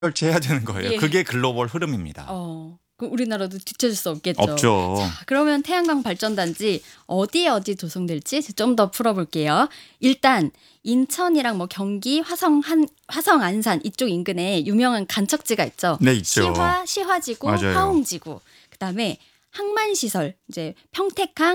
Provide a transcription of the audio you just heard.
결제해야 되는 거예요. 예. 그게 글로벌 흐름입니다. 그럼 우리나라도 뒤처질 수 없겠죠. 없죠. 자, 그러면 태양광 발전단지 어디 조성될지 좀 더 풀어볼게요. 일단 인천이랑 뭐 경기, 화성 안산 이쪽 인근에 유명한 간척지가 있죠. 네, 있죠. 시화지구, 맞아요. 화홍지구. 그다음에 항만시설, 이제 평택항,